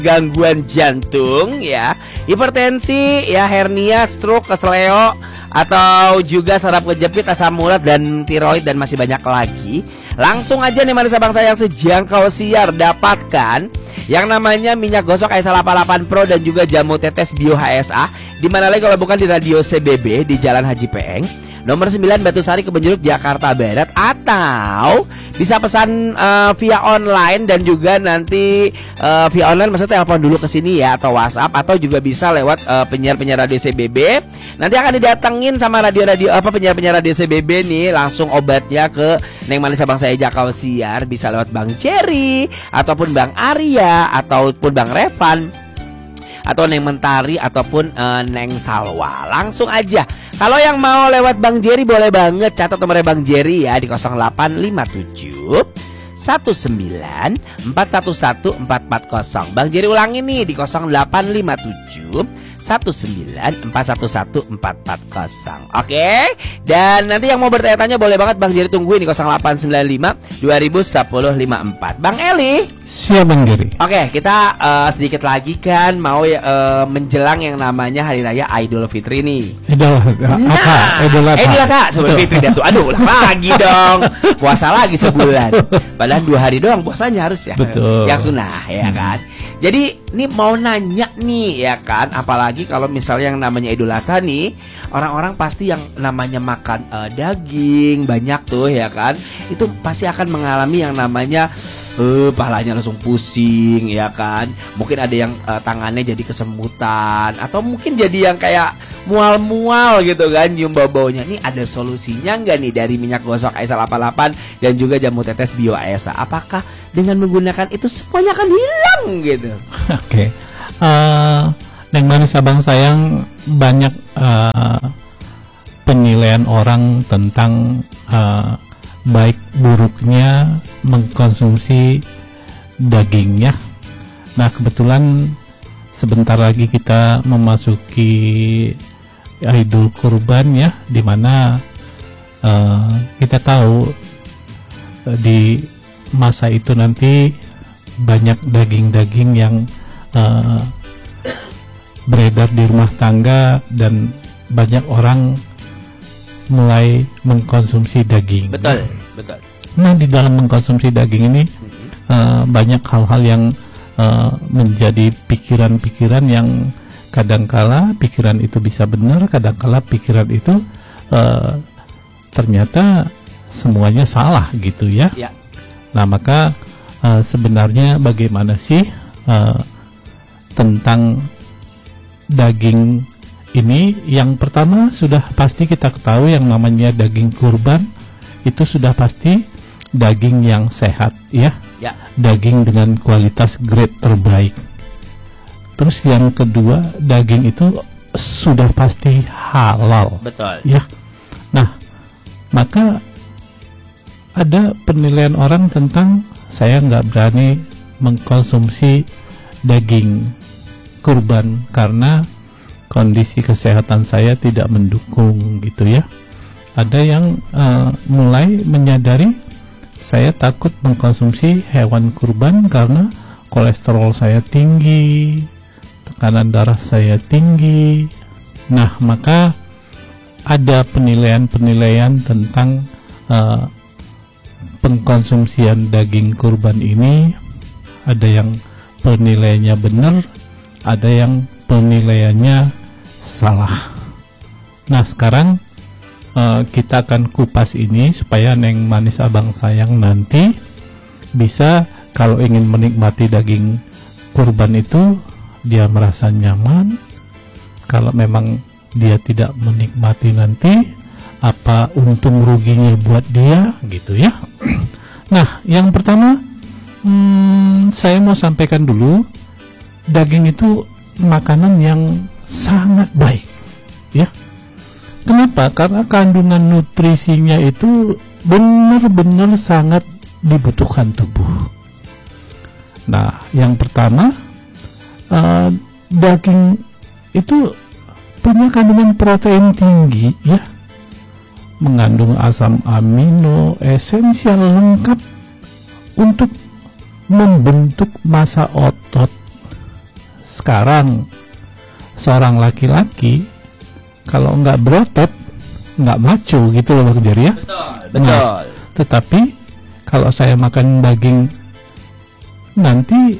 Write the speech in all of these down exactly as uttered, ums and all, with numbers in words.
gangguan jantung ya, hipertensi ya, hernia, stroke, keseleo, atau juga saraf kejepit, asam urat dan tiroid dan masih banyak lagi, langsung aja nih Manis Abang Sayang sejangkau siar dapatkan yang namanya minyak gosok Aisa delapan puluh delapan Pro dan juga jamu tetes Bio H S A. Di mana lagi kalau bukan di Radio C B B di Jalan Haji Peeng nomor sembilan Batu Sari Kebenjeruk Jakarta Barat, atau bisa pesan uh, via online dan juga nanti uh, via online maksudnya telepon dulu ke sini ya, atau WhatsApp, atau juga bisa lewat uh, penyiar-penyiar Radio C B B. Nanti akan didatengin sama radio-radio apa penyiar-penyiar Radio C B B nih langsung obatnya ke Neng Manis Abang Saya Jakau Siar, bisa lewat Bang Jerry ataupun Bang Arya ataupun Bang Revan atau Neng Mentari ataupun uh, Neng Salwa. Langsung aja. Kalau yang mau lewat Bang Jerry boleh banget, catat nomornya Bang Jerry ya di nol delapan lima tujuh satu sembilan empat satu satu empat empat nol. Bang Jerry ulangi nih di nol delapan lima tujuh satu sembilan empat satu satu empat empat nol. Oke. Dan nanti yang mau bertanya-tanya boleh banget Bang Jerry tungguin di nol delapan sembilan lima dua nol satu nol lima empat. Bang Eli. Siap Bang Jerry. Oke, kita uh, sedikit lagi kan mau uh, menjelang yang namanya Hari Raya Idul Fitri nih. Idul nah, apa? Idul apa? Idul Adha sebelum Fitri dah tuh. Aduh, lagi dong. Puasa lagi sebulan. Padahal dua hari doang puasanya harus ya. Betul. Yang sunnah ya kan. Jadi ini mau nanya nih ya kan, apalagi kalau misalnya yang namanya Idul Adha nih, orang-orang pasti yang namanya makan uh, daging banyak tuh ya kan, itu pasti akan mengalami yang namanya uh, pahalanya langsung pusing ya kan. Mungkin ada yang uh, tangannya jadi kesemutan, atau mungkin jadi yang kayak mual-mual gitu kan, nyium bau-baunya. Nih ada solusinya nggak nih dari minyak gosok Aisa delapan puluh delapan dan juga jamu tetes Bio Aisa? Apakah dengan menggunakan itu semuanya akan hilang gitu? Oke, okay. uh, Neng Manis Abang Sayang, banyak uh, penilaian orang tentang uh, baik buruknya mengkonsumsi dagingnya. Nah kebetulan sebentar lagi kita memasuki Idul Kurban ya, dimana uh, kita tahu uh, di masa itu nanti banyak daging-daging yang uh, beredar di rumah tangga dan banyak orang mulai mengkonsumsi daging. Betul, betul. Nah di dalam mengkonsumsi daging ini uh, banyak hal-hal yang uh, menjadi pikiran-pikiran yang kadangkala pikiran itu bisa benar, kadangkala pikiran itu uh, ternyata semuanya salah gitu ya. Ya. Nah maka uh, sebenarnya bagaimana sih uh, tentang daging ini? Yang pertama sudah pasti kita ketahui yang namanya daging kurban itu sudah pasti daging yang sehat ya, ya. Daging dengan kualitas grade terbaik. Terus yang kedua daging itu sudah pasti halal. Betul. Ya. Nah maka ada penilaian orang tentang saya nggak berani mengkonsumsi daging kurban karena kondisi kesehatan saya tidak mendukung gitu ya. Ada yang uh, mulai menyadari saya takut mengkonsumsi hewan kurban karena kolesterol saya tinggi, tekanan darah saya tinggi. Nah maka ada penilaian-penilaian tentang uh, pengkonsumsian daging kurban ini. Ada yang penilaiannya benar, ada yang penilaiannya salah. Nah sekarang uh, kita akan kupas ini supaya Neng Manis Abang Sayang nanti bisa kalau ingin menikmati daging kurban itu dia merasa nyaman. Kalau memang dia tidak menikmati nanti apa untung ruginya buat dia gitu ya. Nah yang pertama hmm, saya mau sampaikan dulu, daging itu makanan yang sangat baik ya. Kenapa? Karena kandungan nutrisinya itu benar-benar sangat dibutuhkan tubuh. Nah yang pertama uh, daging itu punya kandungan protein tinggi ya, mengandung asam amino esensial lengkap untuk membentuk massa otot sekarang seorang laki-laki kalau nggak berotot nggak maco gitu loh Bang Jerry ya. Betul. Nah, Betul. tetapi kalau saya makan daging nanti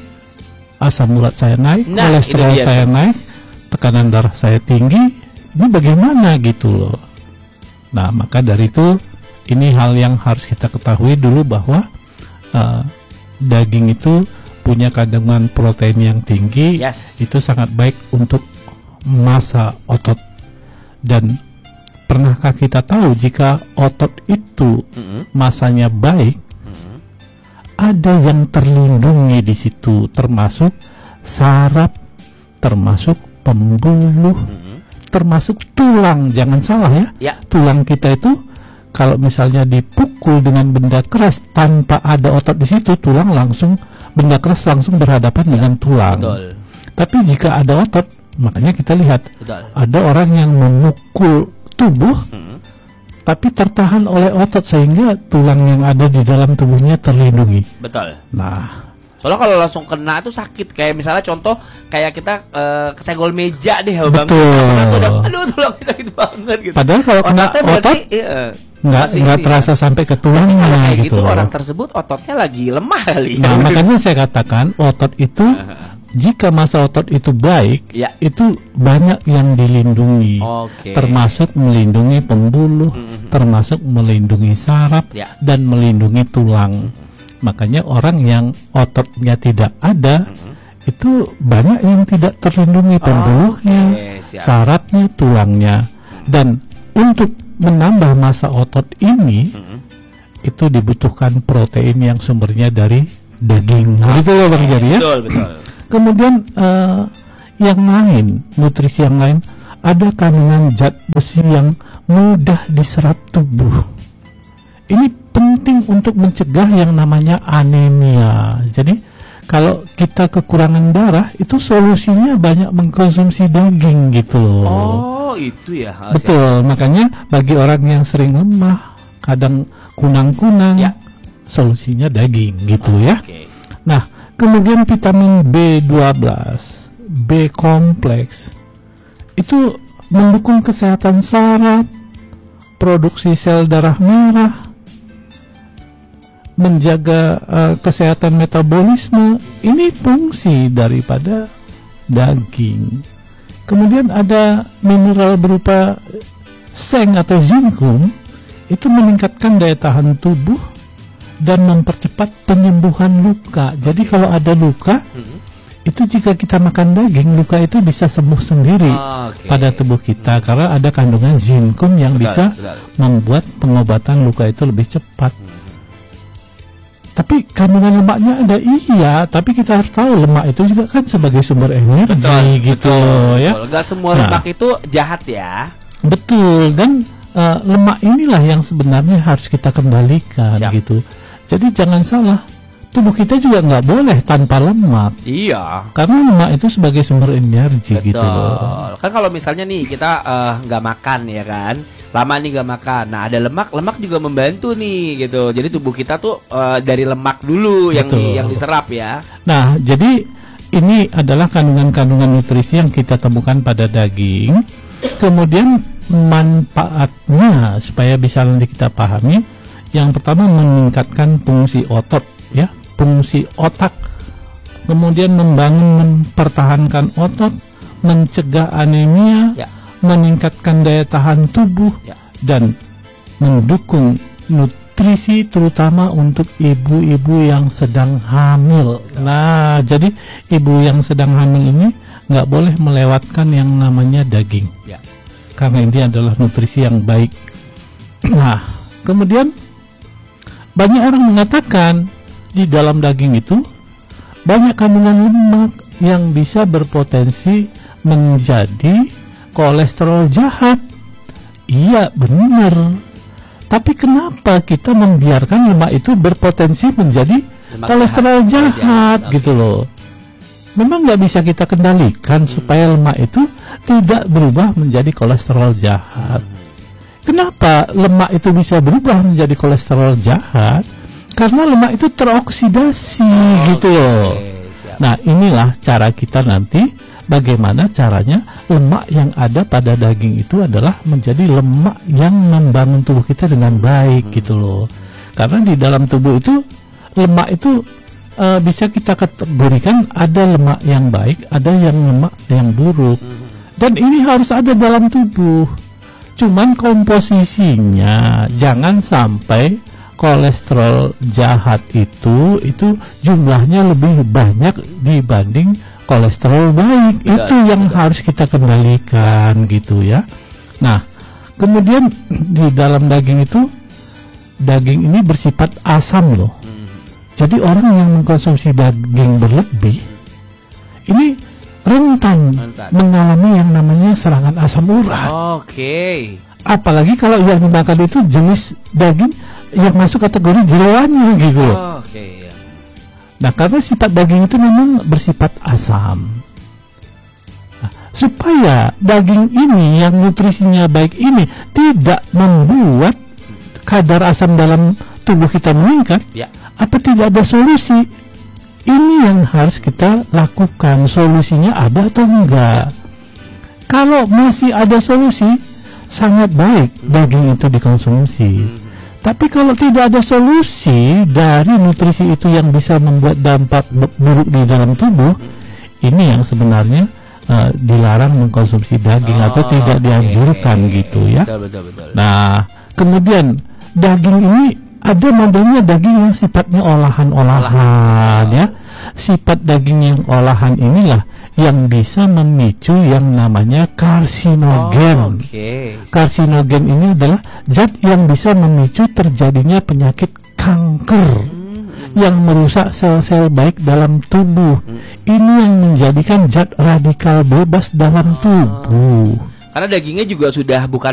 asam urat saya naik, Nah, kolesterol itu dia saya tuh. naik, tekanan darah saya tinggi. Ini bagaimana gitu loh. Nah, maka dari itu ini hal yang harus kita ketahui dulu bahwa uh, daging itu punya kandungan protein yang tinggi. Yes. Itu sangat baik untuk massa otot. Dan pernahkah kita tahu jika otot itu Mm-mm. masanya baik, Mm-mm. ada yang terlindungi di situ, termasuk saraf, termasuk pembuluh, Mm-mm. termasuk tulang. Jangan salah ya, Ya. tulang kita itu kalau misalnya dipukul dengan benda keras tanpa ada otot di situ, tulang langsung, benda keras langsung berhadapan dengan tulang. Betul. Tapi jika ada otot, makanya kita lihat Betul. ada orang yang memukul tubuh Mm-mm. tapi tertahan oleh otot sehingga tulang yang ada di dalam tubuhnya terlindungi. Betul. Nah, Soalnya kalau langsung kena itu sakit. Kayak misalnya contoh kayak kita eh, kesenggol meja deh Bang. Betul. Kena tuh udah, aduh tulang kita gitu banget gitu. padahal kalau kena Ototnya berarti, otot iya, nggak masih nggak ini. terasa sampai ke Kalau tulangnya kayak gitu gitu loh. orang tersebut ototnya lagi lemah kali. Nah, makanya saya katakan otot itu jika massa otot itu baik, Ya. itu banyak yang dilindungi. Oke. Termasuk melindungi pembuluh, Mhm. termasuk melindungi saraf Ya. dan melindungi tulang. Makanya orang yang ototnya tidak ada itu banyak yang tidak terlindungi, pembuluhnya, Oke, siap. sarafnya, tulangnya. Dan untuk menambah massa otot ini Mm-mm. itu dibutuhkan protein yang sumbernya dari daging. Gitu loh Bang Jerry ya. Betul, betul. Kemudian eh, yang lain, nutrisi yang lain, ada kandungan zat besi yang mudah diserap tubuh. Ini penting untuk mencegah yang namanya anemia. Jadi kalau kita kekurangan darah, itu solusinya banyak mengkonsumsi daging gitu loh. Oh, itu ya. Oh, siap. Betul, makanya bagi orang yang sering lemah, kadang kunang-kunang, Ya. solusinya daging gitu ya. Oke. Nah, kemudian vitamin B dua belas, B kompleks, itu mendukung kesehatan saraf, produksi sel darah merah, menjaga uh, kesehatan metabolisme. Ini fungsi daripada daging. Kemudian ada mineral berupa seng atau zinkum, itu meningkatkan daya tahan tubuh dan mempercepat penyembuhan luka. Jadi kalau ada luka, Mhm. itu jika kita makan daging, luka itu bisa sembuh sendiri Oke. pada tubuh kita karena ada kandungan zinkum yang Betul, bisa betul. membuat pengobatan luka itu lebih cepat. Tapi kandungan lemaknya ada, iya, tapi kita harus tahu lemak itu juga kan sebagai sumber energi gitu betul, ya. betul. Nggak semua Nah. lemak itu jahat ya. Betul, dan uh, lemak inilah yang sebenarnya harus kita kendalikan. Siap. Gitu. Jadi jangan salah, tubuh kita juga nggak boleh tanpa lemak, Iya. karena lemak itu sebagai sumber energi Betul. gitu loh. Kan kalau misalnya nih kita eh, nggak makan ya kan, lama nih nggak makan. Nah ada lemak, lemak juga membantu nih gitu. Jadi tubuh kita tuh eh, dari lemak dulu yang di- Betul. yang diserap ya. Nah, jadi ini adalah kandungan-kandungan nutrisi yang kita temukan pada daging. Kemudian manfaatnya supaya bisa nanti kita pahami. Yang pertama meningkatkan fungsi otot ya, fungsi otak. Kemudian membangun, mempertahankan otot, mencegah anemia, Ya. meningkatkan daya tahan tubuh, Ya. dan mendukung nutrisi terutama untuk ibu-ibu yang sedang hamil. Nah, jadi ibu yang sedang hamil ini nggak boleh melewatkan yang namanya daging, Ya. karena ini adalah nutrisi yang baik. Nah, kemudian banyak orang mengatakan di dalam daging itu banyak kandungan lemak yang bisa berpotensi menjadi kolesterol jahat. Iya, benar. Tapi kenapa kita membiarkan lemak itu berpotensi menjadi Lemak kolesterol jahat. jahat, Oke. gitu loh? Memang nggak bisa kita kendalikan supaya lemak itu tidak berubah menjadi kolesterol jahat. Kenapa lemak itu bisa berubah menjadi kolesterol jahat? Karena lemak itu teroksidasi gitu loh. Oke, siap. Nah, inilah cara kita nanti bagaimana caranya lemak yang ada pada daging itu adalah menjadi lemak yang membangun tubuh kita dengan baik, hmm. gitu loh. Karena di dalam tubuh itu lemak itu uh, bisa kita kategorikan ada lemak yang baik, ada yang lemak yang buruk. Hmm. Dan ini harus ada dalam tubuh. Cuman komposisinya hmm. jangan sampai kolesterol jahat itu itu jumlahnya lebih banyak dibanding kolesterol baik. Betul, itu yang betul. harus kita kendalikan gitu ya. Nah, kemudian di dalam daging itu, daging ini bersifat asam loh. Hmm. Jadi orang yang mengkonsumsi daging berlebih ini rentan, rentan mengalami yang namanya serangan asam urat. Oke. Okay. Apalagi kalau yang dimakan itu jenis daging yang masuk kategori jeroannya gitu. Oh, oke, okay, ya. Nah, karena sifat daging itu memang bersifat asam. Nah, supaya daging ini yang nutrisinya baik ini tidak membuat kadar asam dalam tubuh kita meningkat, ya. Apa tidak ada solusi? Ini yang harus kita lakukan. Solusinya ada atau enggak? Ya. Kalau masih ada solusi, sangat baik hmm. daging itu dikonsumsi. Hmm. Tapi kalau tidak ada solusi dari nutrisi itu yang bisa membuat dampak buruk di dalam tubuh, ini yang sebenarnya uh, dilarang mengkonsumsi daging oh, atau tidak dianjurkan okay. gitu ya. Betul, betul, betul. Nah, kemudian daging ini ada modelnya daging yang sifatnya olahan-olahan ya. Sifat daging yang olahan inilah yang bisa memicu yang namanya karsinogen. Oh, okay. Karsinogen ini adalah zat yang bisa memicu terjadinya penyakit kanker hmm. yang merusak sel-sel baik dalam tubuh. Hmm. Ini yang menjadikan zat radikal bebas dalam tubuh. Karena dagingnya juga sudah bukan